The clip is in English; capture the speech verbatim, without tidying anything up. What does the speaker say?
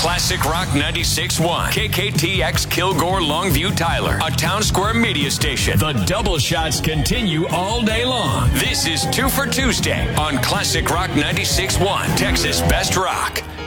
Classic Rock ninety-six point one. K K T X Kilgore Longview Tyler. A Town Square media station. The double shots continue all day long. This is Two for Tuesday on Classic Rock ninety-six point one. Texas Best Rock.